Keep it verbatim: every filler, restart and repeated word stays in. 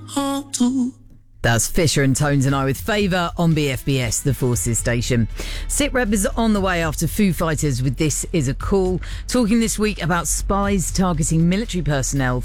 home to. That's Fisher and Tones and I with Favour on B F B S, the Forces station. SitRep is on the way after Foo Fighters with This Is a Call, talking this week about spies targeting military personnel